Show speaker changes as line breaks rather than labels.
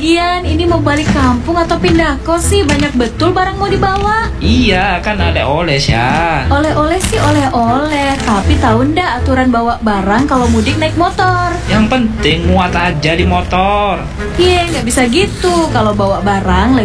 Lagian ini mau balik kampung atau pindah kos sih? Banyak betul barang mau dibawa.
Iya, kan oleh-oleh ya.
Oleh-oleh sih oleh-oleh, tapi tahu ndak aturan bawa barang kalau mudik naik motor?
Yang penting muat aja di motor.
Iya, nggak bisa gitu. Kalau bawa barang